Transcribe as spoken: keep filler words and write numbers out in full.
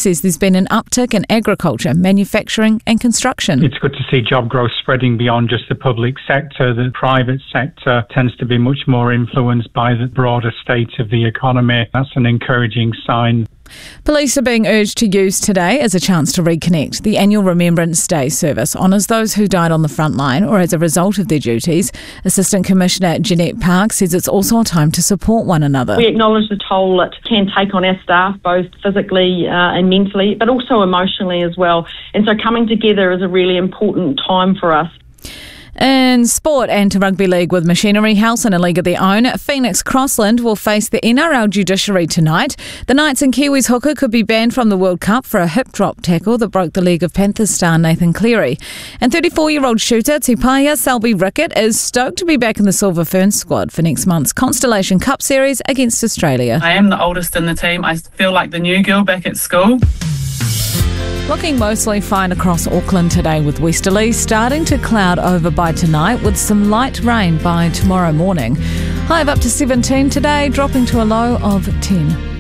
says there's been an uptick in agriculture, manufacturing and construction. It's good to see job growth spreading beyond just the public sector. The private sector tends to be much more influenced by the broader state of the economy. That's an encouraging sign. Police are being urged to use today as a chance to reconnect. The annual Remembrance Day service honours those who died on the front line or as a result of their duties. Assistant Commissioner Jeanette Park says it's also a time to support one another. We acknowledge the toll it can take on our staff, both physically uh, and mentally, but also emotionally as well. And so coming together is a really important time for us. In sport and to rugby league with Machinery House in a league of their own, Phoenix Crossland will face the N R L judiciary tonight. The Knights and Kiwis hooker could be banned from the World Cup for a hip drop tackle that broke the leg of Panthers star Nathan Cleary. And thirty-four-year-old shooter Tupaia Selby Rickett is stoked to be back in the Silver Ferns squad for next month's Constellation Cup series against Australia. I am the oldest in the team. I feel like the new girl back at school. Looking mostly fine across Auckland today with westerlies starting to cloud over by tonight with some light rain by tomorrow morning. High of up to seventeen today, dropping to a low of ten.